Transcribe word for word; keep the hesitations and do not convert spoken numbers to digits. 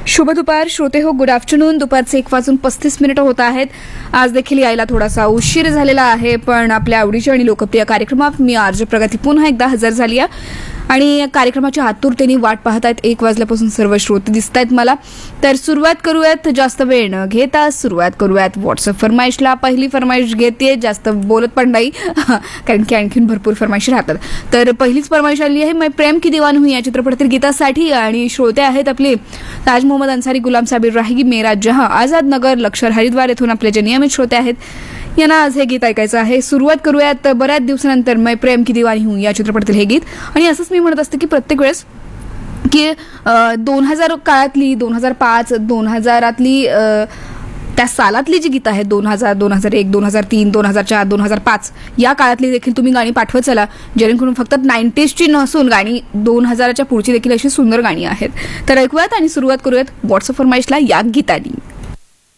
शुभ दुपार श्रोते हो, गुड आफ्टरनून. दुपारचे एक वाजून पस्तीस मिनिटं होत आहेत. आज देखील यायला थोडासा उशीर झालेला आहे, पण आपल्या आवडीच्या आणि लोकप्रिय कार्यक्रमात मी आरजे प्रगती पुन्हा एकदा हजर झाली आहे आणि कार्यक्रमाची आतुरतेने वाट पाहत आहेत. एक वाजल्यापासून सर्व श्रोते दिसत आहेत मला. तर सुरुवात करूयात, जास्त वेळ न घेता सुरुवात करूयात व्हॉट्सअप फरमाईशला. पहिली फरमाईश घेते, जास्त बोलत पण नाही कारण की आणखीन भरपूर फरमाईशी राहतात. तर पहिलीच फरमाईश आली आहे मैं प्रेम की दीवान हूं या चित्रपटातील गीतासाठी, आणि श्रोते आहेत आपले ताज मोहम्मद अन्सारी, गुलाम साबिर राही, मेरा जहां, आझाद नगर, लक्षर, हरिद्वार येथून आपले जे नियमित श्रोते आहेत यांना आज हे गीत ऐकायचं आहे. सुरुवात करूयात बऱ्याच दिवसानंतर मैं प्रेम की दीवानी हूं या चित्रपटातील हे गीत. आणि असंच मी म्हणत असते की प्रत्येक वेळेस की दोन हजार काळातली, दोन हजार पाच दोन हजारातली त्या सालातली जी गीतं आहेत, दोन हजार दोन हजार एक दोन हजार तीन दोन हजार चार दोन हजार पाच या काळातली देखील तुम्ही गाणी पाठवत चला, जेणेकरून फक्त नाईन्टीजची नसून गाणी दोन हजाराच्या पुढची देखील अशी सुंदर गाणी आहेत. तर ऐकूयात आणि सुरुवात करूयात व्हॉट्सअप फरमाईशला या गीतानी.